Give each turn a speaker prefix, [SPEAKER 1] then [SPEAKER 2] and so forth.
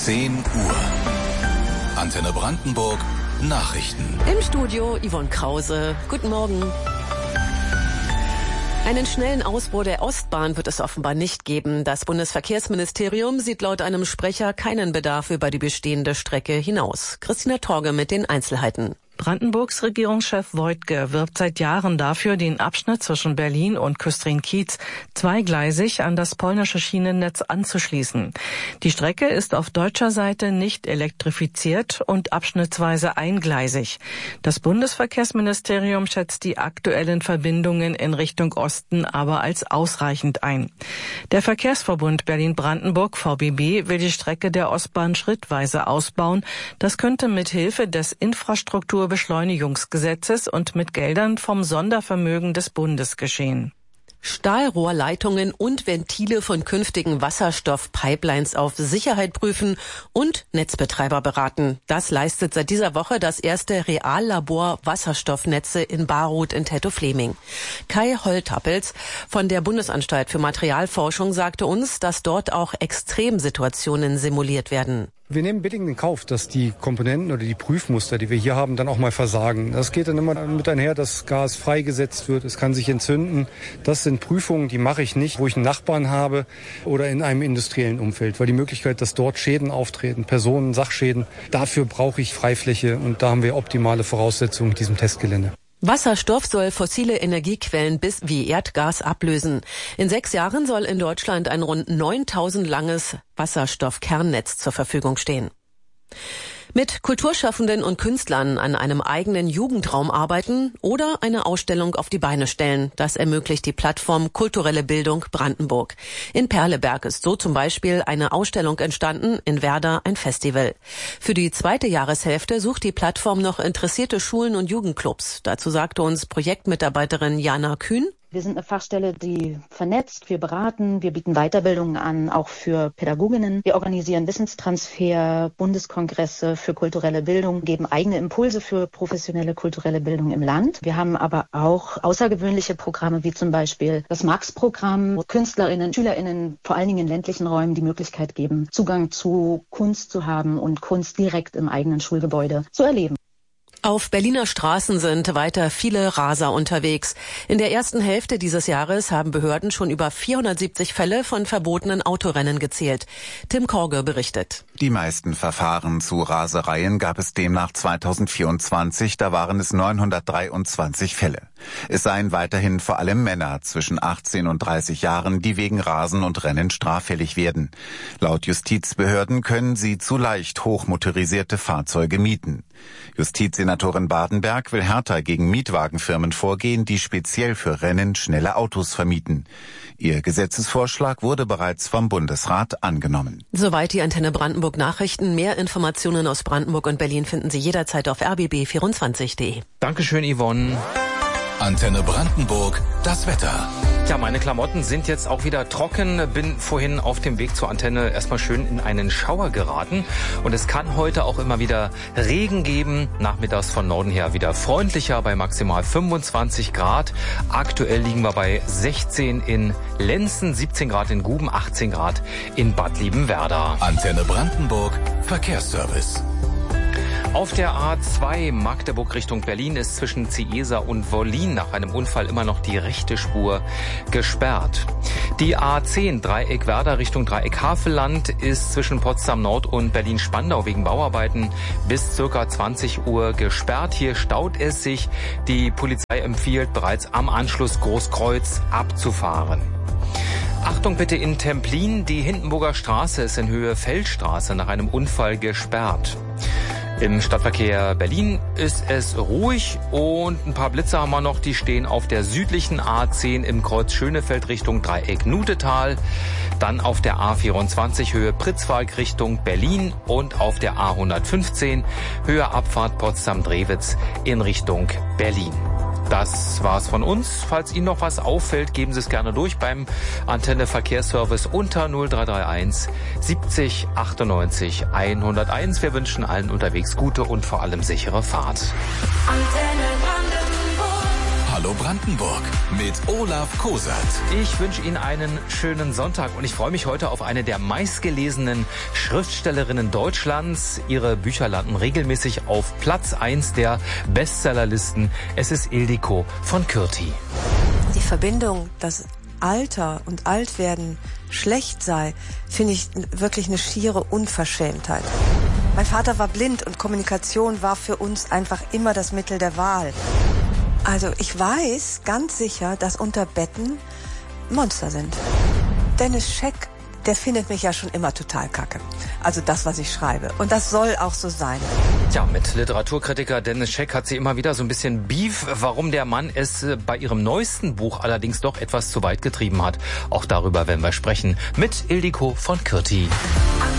[SPEAKER 1] 10 Uhr. Antenne Brandenburg Nachrichten.
[SPEAKER 2] Im Studio Yvonne Krause. Guten Morgen. Einen schnellen Ausbau der Ostbahn wird es offenbar nicht geben. Das Bundesverkehrsministerium sieht laut einem Sprecher keinen Bedarf über die bestehende Strecke hinaus. Christina Torge mit den Einzelheiten.
[SPEAKER 3] Brandenburgs Regierungschef Woidke wirbt seit Jahren dafür, den Abschnitt zwischen Berlin und Küstrin-Kietz zweigleisig an das polnische Schienennetz anzuschließen. Die Strecke ist auf deutscher Seite nicht elektrifiziert und abschnittsweise eingleisig. Das Bundesverkehrsministerium schätzt die aktuellen Verbindungen in Richtung Osten aber als ausreichend ein. Der Verkehrsverbund Berlin-Brandenburg VBB will die Strecke der Ostbahn schrittweise ausbauen. Das könnte mit Hilfe des Infrastrukturbeschleunigungsgesetzes und mit Geldern vom Sondervermögen des Bundes geschehen.
[SPEAKER 2] Stahlrohrleitungen und Ventile von künftigen Wasserstoffpipelines auf Sicherheit prüfen und Netzbetreiber beraten. Das leistet seit dieser Woche das erste Reallabor Wasserstoffnetze in Baruth in Tettow-Fleming. Kai Holtappels von der Bundesanstalt für Materialforschung sagte uns, dass dort auch Extremsituationen simuliert werden.
[SPEAKER 4] Wir nehmen bedingt in Kauf, dass die Komponenten oder die Prüfmuster, die wir hier haben, dann auch mal versagen. Das geht dann immer mit einher, dass Gas freigesetzt wird, es kann sich entzünden. Das sind Prüfungen, die mache ich nicht, wo ich einen Nachbarn habe oder in einem industriellen Umfeld. Weil die Möglichkeit, dass dort Schäden auftreten, Personen, Sachschäden, dafür brauche ich Freifläche und da haben wir optimale Voraussetzungen mit diesem Testgelände.
[SPEAKER 2] Wasserstoff soll fossile Energiequellen wie Erdgas ablösen. In 6 Jahren soll in Deutschland ein rund 9000 langes Wasserstoffkernnetz zur Verfügung stehen. Mit Kulturschaffenden und Künstlern an einem eigenen Jugendraum arbeiten oder eine Ausstellung auf die Beine stellen. Das ermöglicht die Plattform Kulturelle Bildung Brandenburg. In Perleberg ist so zum Beispiel eine Ausstellung entstanden, in Werder ein Festival. Für die zweite Jahreshälfte sucht die Plattform noch interessierte Schulen und Jugendclubs. Dazu sagte uns Projektmitarbeiterin Jana Kühn:
[SPEAKER 5] Wir sind eine Fachstelle, die vernetzt, wir beraten, wir bieten Weiterbildungen an, auch für Pädagoginnen. Wir organisieren Wissenstransfer, Bundeskongresse für kulturelle Bildung, geben eigene Impulse für professionelle kulturelle Bildung im Land. Wir haben aber auch außergewöhnliche Programme, wie zum Beispiel das Max-Programm, wo KünstlerInnen, SchülerInnen, vor allen Dingen in ländlichen Räumen die Möglichkeit geben, Zugang zu Kunst zu haben und Kunst direkt im eigenen Schulgebäude zu erleben.
[SPEAKER 2] Auf Berliner Straßen sind weiter viele Raser unterwegs. In der ersten Hälfte dieses Jahres haben Behörden schon über 470 Fälle von verbotenen Autorennen gezählt. Tim Korge berichtet.
[SPEAKER 6] Die meisten Verfahren zu Rasereien gab es demnach 2024, da waren es 923 Fälle. Es seien weiterhin vor allem Männer zwischen 18 und 30 Jahren, die wegen Rasen und Rennen straffällig werden. Laut Justizbehörden können sie zu leicht hochmotorisierte Fahrzeuge mieten. Justizsenatorin Badenberg will härter gegen Mietwagenfirmen vorgehen, die speziell für Rennen schnelle Autos vermieten. Ihr Gesetzesvorschlag wurde bereits vom Bundesrat angenommen.
[SPEAKER 2] Soweit die Antenne Brandenburg Nachrichten. Mehr Informationen aus Brandenburg und Berlin finden Sie jederzeit auf rbb24.de.
[SPEAKER 7] Dankeschön, Yvonne.
[SPEAKER 1] Antenne Brandenburg, das Wetter.
[SPEAKER 7] Ja, meine Klamotten sind jetzt auch wieder trocken. Bin vorhin auf dem Weg zur Antenne erstmal schön in einen Schauer geraten. Und es kann heute auch immer wieder Regen geben. Nachmittags von Norden her wieder freundlicher bei maximal 25 Grad. Aktuell liegen wir bei 16 in Lenzen, 17 Grad in Guben, 18 Grad in Bad Liebenwerda.
[SPEAKER 1] Antenne Brandenburg, Verkehrsservice.
[SPEAKER 7] Auf der A2 Magdeburg Richtung Berlin ist zwischen Ciesa und Wollin nach einem Unfall immer noch die rechte Spur gesperrt. Die A10 Dreieck Werder Richtung Dreieck Havelland ist zwischen Potsdam Nord und Berlin-Spandau wegen Bauarbeiten bis ca. 20 Uhr gesperrt. Hier staut es sich. Die Polizei empfiehlt bereits am Anschluss Großkreuz abzufahren. Achtung bitte in Templin, die Hindenburger Straße ist in Höhe Feldstraße nach einem Unfall gesperrt. Im Stadtverkehr Berlin ist es ruhig und ein paar Blitze haben wir noch, die stehen auf der südlichen A10 im Kreuz Schönefeld Richtung Dreieck Nudetal, dann auf der A24 Höhe Pritzwalk Richtung Berlin und auf der A115 Höhe Abfahrt Potsdam-Drewitz in Richtung Berlin. Das war's von uns. Falls Ihnen noch was auffällt, geben Sie es gerne durch beim Antenne Verkehrsservice unter 0331 70 98 101. Wir wünschen allen unterwegs gute und vor allem sichere Fahrt.
[SPEAKER 1] Antenne Brandenburg. Hallo Brandenburg mit Olaf Kosert.
[SPEAKER 7] Ich wünsche Ihnen einen schönen Sonntag und ich freue mich heute auf eine der meistgelesenen Schriftstellerinnen Deutschlands. Ihre Bücher landen regelmäßig auf Platz 1 der Bestsellerlisten. Es ist Ildiko von Kürti.
[SPEAKER 8] Die Verbindung, dass Alter und Altwerden schlecht sei, finde ich wirklich eine schiere Unverschämtheit. Mein Vater war blind und Kommunikation war für uns einfach immer das Mittel der Wahl. Also ich weiß ganz sicher, dass unter Betten Monster sind. Dennis Scheck, der findet mich ja schon immer total kacke. Also das, was ich schreibe. Und das soll auch so sein.
[SPEAKER 7] Ja, mit Literaturkritiker Dennis Scheck hat sie immer wieder so ein bisschen Beef, warum der Mann es bei ihrem neuesten Buch allerdings doch etwas zu weit getrieben hat. Auch darüber werden wir sprechen mit Ildiko von Kürti.